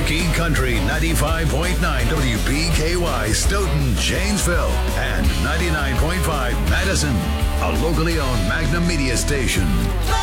Marquee Country 95.9 WPKY Stoughton, Janesville, and 99.5 Madison, a locally owned Magnum media station.